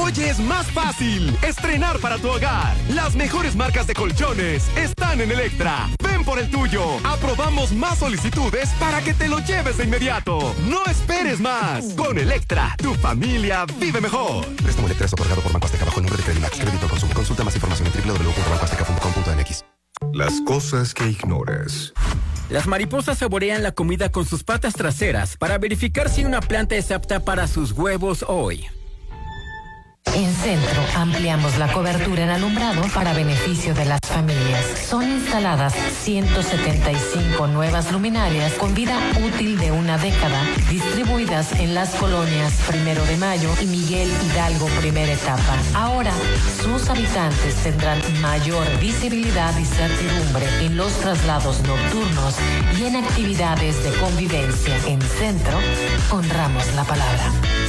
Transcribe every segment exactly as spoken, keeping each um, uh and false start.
Hoy es más fácil estrenar para tu hogar. Las mejores marcas de colchones están en Electra. Ven por el tuyo. Aprobamos más solicitudes para que te lo lleves de inmediato. No esperes más. Con Electra, tu familia vive mejor. Préstamo Electra es otorgado por Banco Azteca bajo el nombre de Credimax. Crédito Consumo. Consulta más información en doble u doble u doble u punto banco azteca punto com punto m x. Las cosas que ignoras. Las mariposas saborean la comida con sus patas traseras para verificar si una planta es apta para sus huevos hoy. En Centro ampliamos la cobertura en alumbrado para beneficio de las familias. Son instaladas ciento setenta y cinco nuevas luminarias con vida útil de una década, distribuidas en las colonias Primero de Mayo y Miguel Hidalgo Primera Etapa. Ahora, sus habitantes tendrán mayor visibilidad y certidumbre en los traslados nocturnos y en actividades de convivencia. En Centro, honramos la palabra.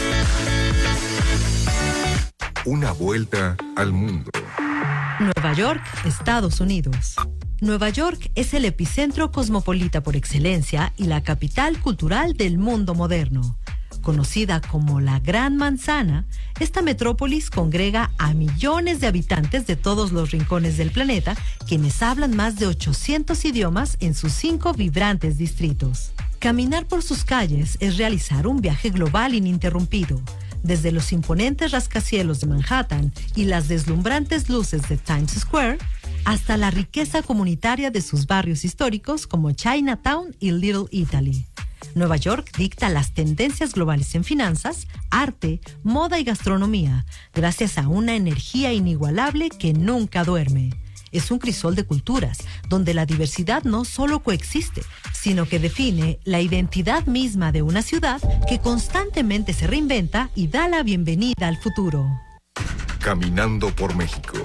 Una vuelta al mundo. Nueva York, Estados Unidos. Nueva York es el epicentro cosmopolita por excelencia y la capital cultural del mundo moderno. Conocida como la Gran Manzana, esta metrópolis congrega a millones de habitantes de todos los rincones del planeta, quienes hablan más de ochocientos idiomas en sus cinco vibrantes distritos. Caminar por sus calles es realizar un viaje global ininterrumpido. Desde los imponentes rascacielos de Manhattan y las deslumbrantes luces de Times Square, hasta la riqueza comunitaria de sus barrios históricos como Chinatown y Little Italy. Nueva York dicta las tendencias globales en finanzas, arte, moda y gastronomía, gracias a una energía inigualable que nunca duerme. Es un crisol de culturas, donde la diversidad no solo coexiste, sino que define la identidad misma de una ciudad que constantemente se reinventa y da la bienvenida al futuro. Caminando por México.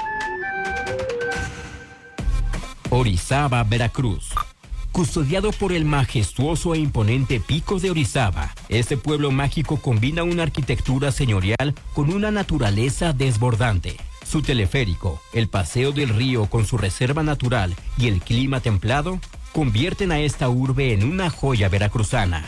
Orizaba, Veracruz. Custodiado por el majestuoso e imponente Pico de Orizaba, este pueblo mágico combina una arquitectura señorial con una naturaleza desbordante. Su teleférico, el paseo del río con su reserva natural y el clima templado convierten a esta urbe en una joya veracruzana.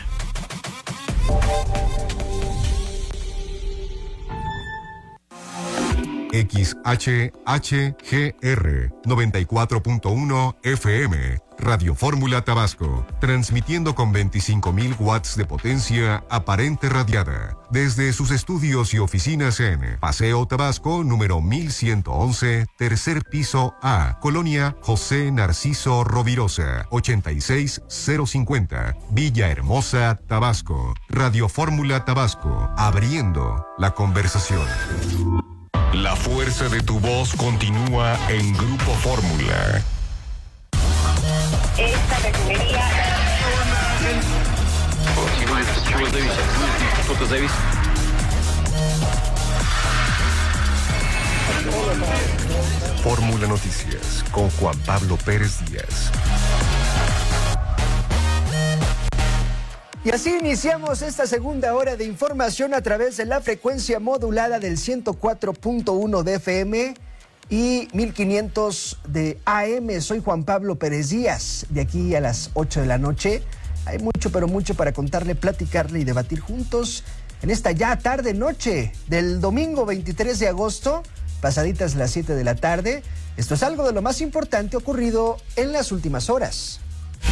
X H H G R noventa y cuatro punto uno F M, Radio Fórmula Tabasco, transmitiendo con veinticinco mil watts de potencia aparente radiada, desde sus estudios y oficinas en Paseo Tabasco, número mil ciento once, tercer piso A, Colonia José Narciso Rovirosa, ochenta y seis cero cincuenta, Villahermosa, Tabasco. Radio Fórmula Tabasco, abriendo la conversación. La fuerza de tu voz continúa en Grupo Fórmula. Esta refinería... Fórmula Noticias con Juan Pablo Pérez Díaz. Y así iniciamos esta segunda hora de información a través de la frecuencia modulada del ciento cuatro punto uno de F M y mil quinientos de A M. Soy Juan Pablo Pérez Díaz. De aquí a las ocho de la noche hay mucho, pero mucho para contarle, platicarle y debatir juntos en esta ya tarde-noche del domingo veintitrés de agosto, pasaditas las siete de la tarde. Esto es algo de lo más importante ocurrido en las últimas horas.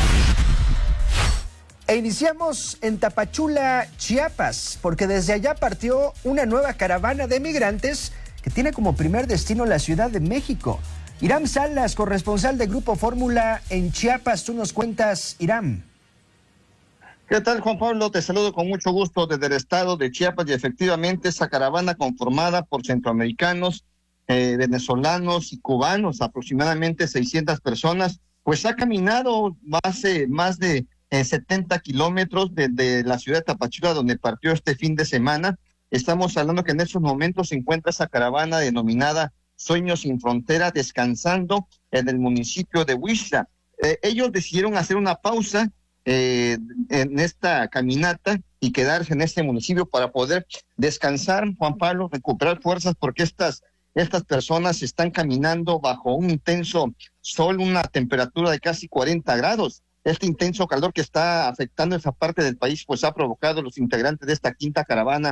E iniciamos en Tapachula, Chiapas, porque desde allá partió una nueva caravana de migrantes que tiene como primer destino la Ciudad de México. Iram Salas, corresponsal de Grupo Fórmula en Chiapas, tú nos cuentas, Iram. ¿Qué tal, Juan Pablo? Te saludo con mucho gusto desde el estado de Chiapas y efectivamente esa caravana conformada por centroamericanos, eh, venezolanos y cubanos, aproximadamente seiscientas personas, pues ha caminado más, eh, más de en setenta kilómetros desde la ciudad de Tapachula, donde partió este fin de semana. Estamos hablando que en estos momentos se encuentra esa caravana denominada Sueños sin Frontera, descansando en el municipio de Huixla. Eh, ellos decidieron hacer una pausa eh, en esta caminata y quedarse en este municipio para poder descansar, Juan Pablo, recuperar fuerzas, porque estas, estas personas están caminando bajo un intenso sol, una temperatura de casi cuarenta grados. Este intenso calor que está afectando esa parte del país, pues ha provocado a los integrantes de esta quinta caravana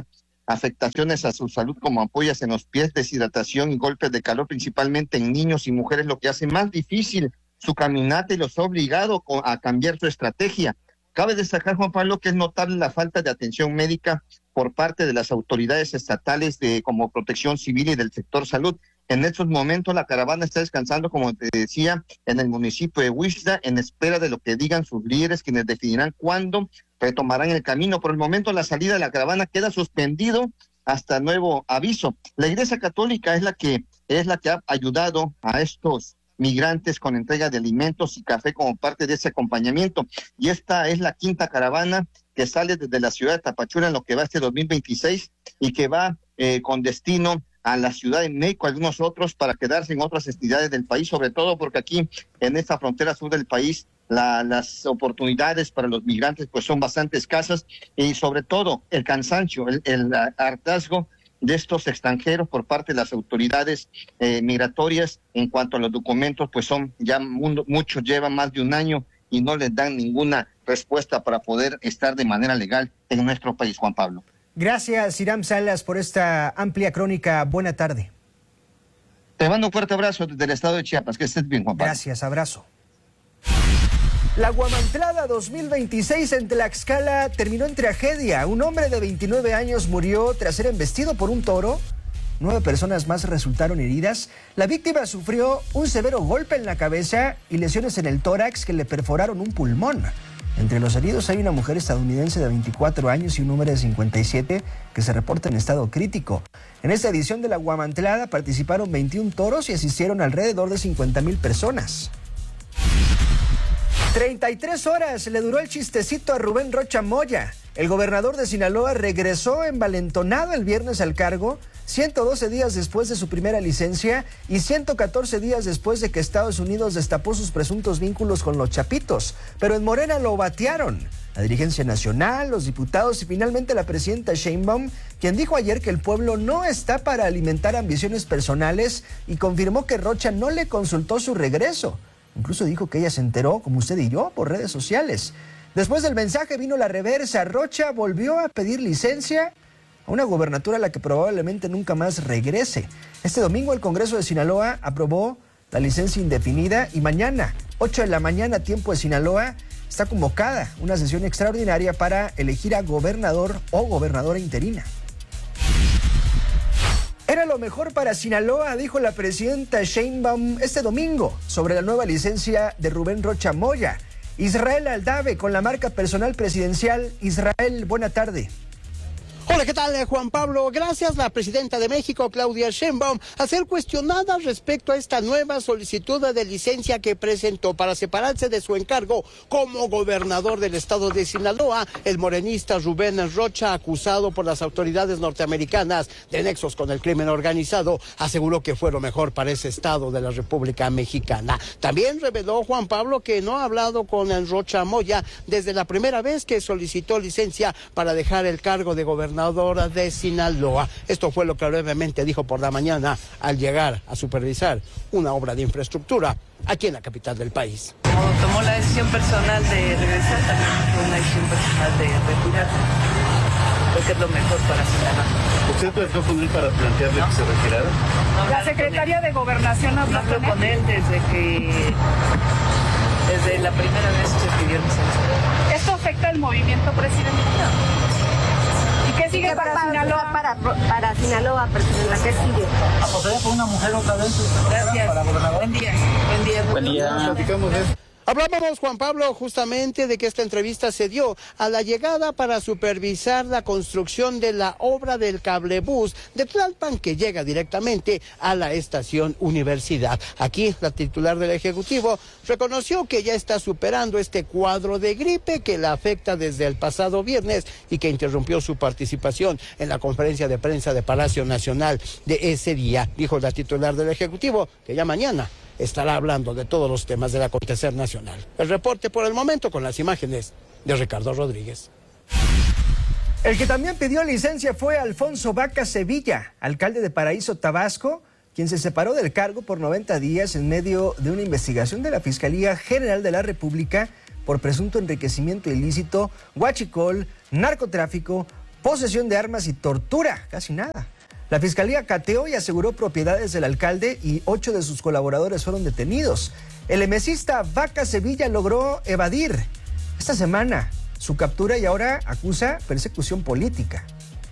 afectaciones a su salud como ampollas en los pies, deshidratación y golpes de calor, principalmente en niños y mujeres, lo que hace más difícil su caminata y los ha obligado a cambiar su estrategia. Cabe destacar, Juan Pablo, que es notable la falta de atención médica por parte de las autoridades estatales de como Protección Civil y del sector salud. En estos momentos la caravana está descansando, como te decía, en el municipio de Huixla, en espera de lo que digan sus líderes, quienes definirán cuándo retomarán el camino. Por el momento la salida de la caravana queda suspendido hasta nuevo aviso. La Iglesia Católica es la que es la que ha ayudado a estos migrantes con entrega de alimentos y café como parte de ese acompañamiento. Y esta es la quinta caravana que sale desde la ciudad de Tapachula en lo que va este dos mil veintiséis y que va eh, con destino a la Ciudad de México, algunos otros para quedarse en otras entidades del país, sobre todo porque aquí en esta frontera sur del país la, las oportunidades para los migrantes pues son bastante escasas y sobre todo el cansancio, el, el hartazgo de estos extranjeros por parte de las autoridades eh, migratorias en cuanto a los documentos, pues son ya muchos llevan más de un año y no les dan ninguna respuesta para poder estar de manera legal en nuestro país, Juan Pablo. Gracias, Hiram Salas, por esta amplia crónica. Buena tarde. Te mando un fuerte abrazo desde el estado de Chiapas. Que estés bien, Juan Pablo. Gracias, abrazo. La Guamantlada dos mil veintiséis en Tlaxcala terminó en tragedia. Un hombre de veintinueve años murió tras ser embestido por un toro. Nueve personas más resultaron heridas. La víctima sufrió un severo golpe en la cabeza y lesiones en el tórax que le perforaron un pulmón. Entre los heridos hay una mujer estadounidense de veinticuatro años y un hombre de cincuenta y siete que se reporta en estado crítico. En esta edición de la Guamantlada participaron veintiún toros y asistieron alrededor de cincuenta mil personas. treinta y tres horas le duró el chistecito a Rubén Rocha Moya. El gobernador de Sinaloa regresó envalentonado el viernes al cargo, ciento doce días después de su primera licencia y ciento catorce días después de que Estados Unidos destapó sus presuntos vínculos con los Chapitos. Pero en Morena lo batearon. La dirigencia nacional, los diputados y finalmente la presidenta Sheinbaum, quien dijo ayer que el pueblo no está para alimentar ambiciones personales y confirmó que Rocha no le consultó su regreso. Incluso dijo que ella se enteró, como usted y yo, por redes sociales. Después del mensaje vino la reversa. Rocha volvió a pedir licencia a una gobernatura a la que probablemente nunca más regrese. Este domingo el Congreso de Sinaloa aprobó la licencia indefinida y mañana, ocho de la mañana, tiempo de Sinaloa, está convocada una sesión extraordinaria para elegir a gobernador o gobernadora interina. Era lo mejor para Sinaloa, dijo la presidenta Sheinbaum este domingo sobre la nueva licencia de Rubén Rocha Moya. Israel Aldave con la marca personal presidencial. Israel, buena tarde. Hola, ¿qué tal, Juan Pablo? Gracias. La presidenta de México, Claudia Sheinbaum, a ser cuestionada respecto a esta nueva solicitud de licencia que presentó para separarse de su encargo como gobernador del estado de Sinaloa, el morenista Rubén Rocha, acusado por las autoridades norteamericanas de nexos con el crimen organizado, aseguró que fue lo mejor para ese estado de la República Mexicana. También reveló Juan Pablo que no ha hablado con el Rocha Moya desde la primera vez que solicitó licencia para dejar el cargo de gobernador de Sinaloa. Esto fue lo que brevemente dijo por la mañana al llegar a supervisar una obra de infraestructura aquí en la capital del país. Como tomó la decisión personal de regresar, también fue una decisión personal de retirar. Creo que es lo mejor para Sinaloa. ¿Usted trató con él para plantearle no. que se retirara? No, la secretaria de Gobernación habló no con, con él desde que desde la primera vez que pidió licencia. ¿Esto afecta el movimiento presidencial? ¿Y qué sigue para, para Sinaloa? Para, para Sinaloa, presidenta, ¿qué sigue? ¿Apostaría por una mujer otra vez? Gracias. Para gobernador. Buen día. Buen día. Buen día. Platicamos de eso. Hablábamos, Juan Pablo, justamente de que esta entrevista se dio a la llegada para supervisar la construcción de la obra del cablebús de Tlalpan que llega directamente a la estación Universidad. Aquí la titular del Ejecutivo reconoció que ya está superando este cuadro de gripe que la afecta desde el pasado viernes y que interrumpió su participación en la conferencia de prensa de Palacio Nacional de ese día. Dijo la titular del Ejecutivo que ya mañana estará hablando de todos los temas del acontecer nacional. El reporte por el momento con las imágenes de Ricardo Rodríguez. El que también pidió licencia fue Alfonso Vaca Sevilla, alcalde de Paraíso, Tabasco, quien se separó del cargo por noventa días en medio de una investigación de la Fiscalía General de la República por presunto enriquecimiento ilícito, huachicol, narcotráfico, posesión de armas y tortura, casi nada. La fiscalía cateó y aseguró propiedades del alcalde y ocho de sus colaboradores fueron detenidos. El emesista Vaca Sevilla logró evadir esta semana su captura y ahora acusa persecución política.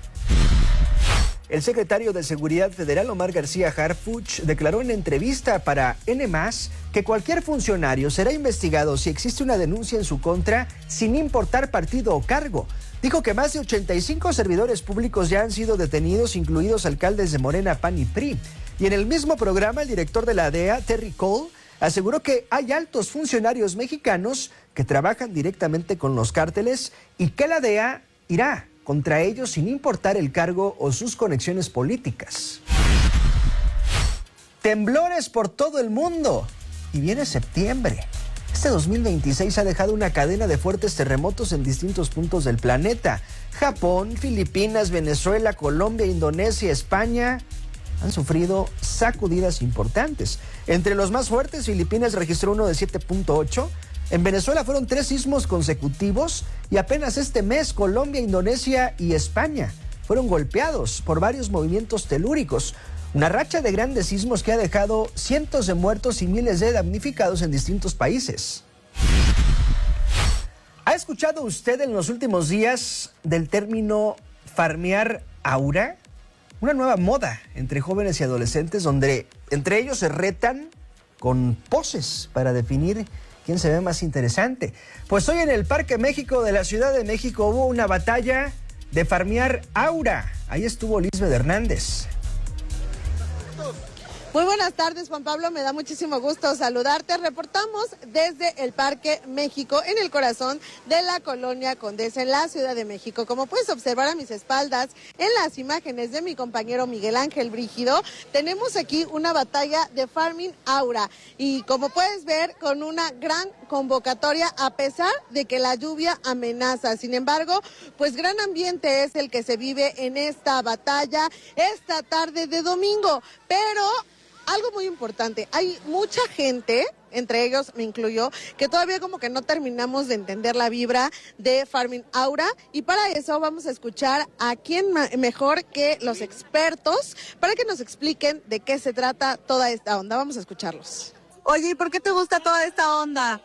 El secretario de Seguridad Federal, Omar García Harfuch, declaró en entrevista para N más que cualquier funcionario será investigado si existe una denuncia en su contra sin importar partido o cargo. Dijo que más de ochenta y cinco servidores públicos ya han sido detenidos, incluidos alcaldes de Morena, P A N y P R I. Y en el mismo programa, el director de la D E A, Terry Cole, aseguró que hay altos funcionarios mexicanos que trabajan directamente con los cárteles y que la D E A irá contra ellos sin importar el cargo o sus conexiones políticas. Temblores por todo el mundo y viene septiembre. Este dos mil veintiséis ha dejado una cadena de fuertes terremotos en distintos puntos del planeta. Japón, Filipinas, Venezuela, Colombia, Indonesia, España han sufrido sacudidas importantes. Entre los más fuertes, Filipinas registró uno de siete punto ocho. En Venezuela fueron tres sismos consecutivos y apenas este mes Colombia, Indonesia y España fueron golpeados por varios movimientos telúricos. Una racha de grandes sismos que ha dejado cientos de muertos y miles de damnificados en distintos países. ¿Ha escuchado usted en los últimos días del término farmear aura? Una nueva moda entre jóvenes y adolescentes donde entre ellos se retan con poses para definir quién se ve más interesante. Pues hoy en el Parque México de la Ciudad de México hubo una batalla de farmear aura. Ahí estuvo Lisbeth Hernández. Muy buenas tardes, Juan Pablo, me da muchísimo gusto saludarte. Reportamos desde el Parque México, en el corazón de la Colonia Condesa, en la Ciudad de México. Como puedes observar a mis espaldas, en las imágenes de mi compañero Miguel Ángel Brígido, tenemos aquí una batalla de Farming Aura. Y como puedes ver, con una gran convocatoria, a pesar de que la lluvia amenaza. Sin embargo, pues gran ambiente es el que se vive en esta batalla esta tarde de domingo. Pero algo muy importante, hay mucha gente, entre ellos me incluyo, que todavía como que no terminamos de entender la vibra de Farming Aura, y para eso vamos a escuchar a quién mejor que los expertos para que nos expliquen de qué se trata toda esta onda. Vamos a escucharlos. Oye, ¿y por qué te gusta toda esta onda?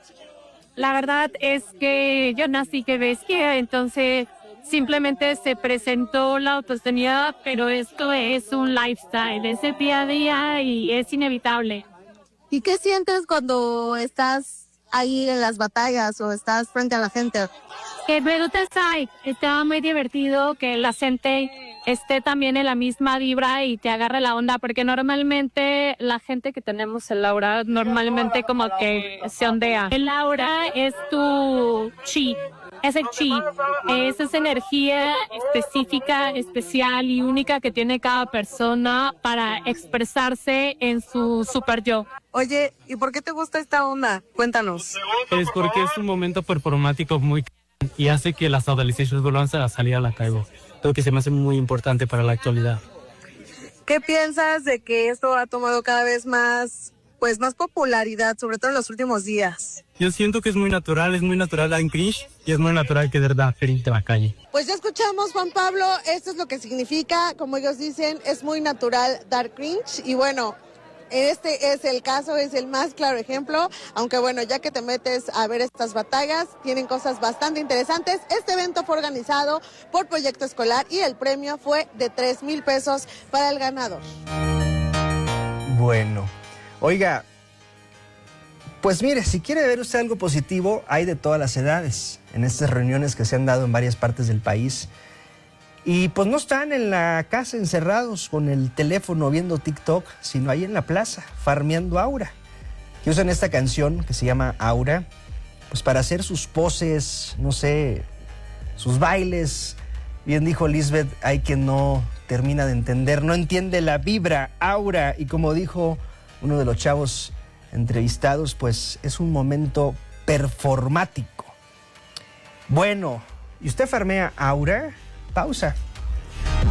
La verdad es que yo nací que bestia, entonces simplemente se presentó la autoestimidad, pero esto es un lifestyle, es el día a día y es inevitable. ¿Y qué sientes cuando estás ahí en las batallas o estás frente a la gente? Que me gusta estar, está muy divertido que la gente esté también en la misma vibra y te agarre la onda, porque normalmente la gente que tenemos el aura, normalmente como que se ondea. El aura es tu chi. Ese chi, es esa energía específica, especial y única que tiene cada persona para expresarse en su super yo. Oye, ¿y por qué te gusta esta onda? Cuéntanos. Es porque es un momento performático muy y hace que las adolescentes vuelvan a salir a la calle. Creo que se me hace muy importante para la actualidad. ¿Qué piensas de que esto ha tomado cada vez más, pues, más popularidad, sobre todo en los últimos días? Yo siento que es muy natural, es muy natural en cringe y es muy natural que de verdad frente a la calle. Pues ya escuchamos, Juan Pablo, esto es lo que significa, como ellos dicen, es muy natural dar cringe. Y bueno, este es el caso, es el más claro ejemplo, aunque bueno, ya que te metes a ver estas batallas, tienen cosas bastante interesantes. Este evento fue organizado por Proyecto Escolar y el premio fue de tres mil pesos para el ganador. Bueno, oiga, pues mire, si quiere ver usted algo positivo, hay de todas las edades en estas reuniones que se han dado en varias partes del país. Y pues no están en la casa encerrados con el teléfono viendo TikTok, sino ahí en la plaza, farmeando aura. Que usan esta canción que se llama Aura, pues para hacer sus poses, no sé, sus bailes. Bien dijo Lisbeth, hay quien no termina de entender, no entiende la vibra, aura. Y como dijo uno de los chavos entrevistados, pues es un momento performático. Bueno, ¿y usted farmea aura? Pausa.